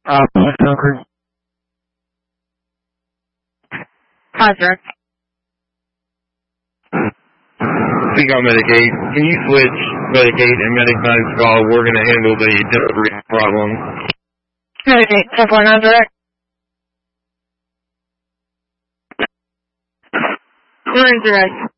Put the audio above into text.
Hungry. Positive. I think on Medicaid. Can you switch Medicaid and Medic 9's call? We're going to handle the delivery problem. Medicaid, 1049 direct. We're in direct.